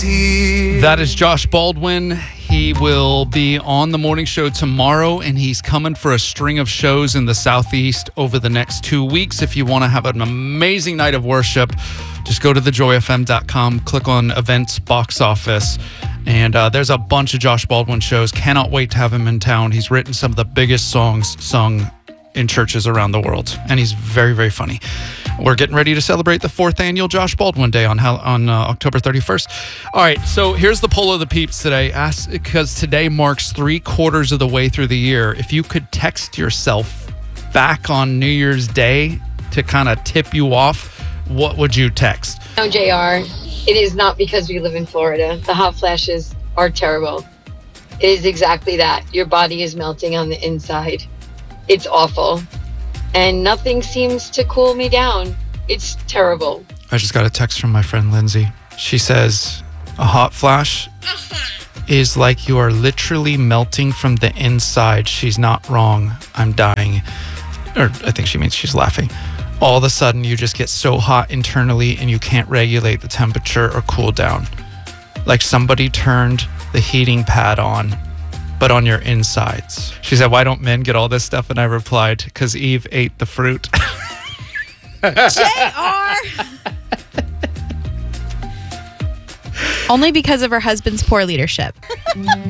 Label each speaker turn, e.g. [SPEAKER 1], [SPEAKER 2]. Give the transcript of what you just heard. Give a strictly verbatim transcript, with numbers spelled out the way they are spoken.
[SPEAKER 1] That is Josh Baldwin. He will be on the morning show tomorrow, and he's coming for a string of shows in the Southeast over the next two weeks. If you want to have an amazing night of worship, just go to the joy f m dot com, click on events box office, and uh, there's a bunch of Josh Baldwin shows. Cannot wait to have him in town. He's written some of the biggest songs sung in churches around the world, and he's very, very funny. We're getting ready to celebrate the fourth annual Josh Baldwin Day on on uh, October thirty-first. All right, so here's the poll of the peeps today. Ask, because today marks three quarters of the way through the year. If you could text yourself back on New Year's Day to kind of tip you off, what would you text?
[SPEAKER 2] No, J R, it is not because we live in Florida. The hot flashes are terrible. It is exactly that. Your body is melting on the inside. It's awful. And nothing seems to cool me down. It's terrible.
[SPEAKER 1] I just got a text from my friend Lindsay. She says, a hot flash is like you are literally melting from the inside. She's not wrong. I'm dying. Or I think she means she's laughing. All of a sudden, you just get so hot internally and you can't regulate the temperature or cool down. Like somebody turned the heating pad on, but on your insides. She said, why don't men get all this stuff? And I replied, because Eve ate the fruit.
[SPEAKER 3] J R Only because of her husband's poor leadership.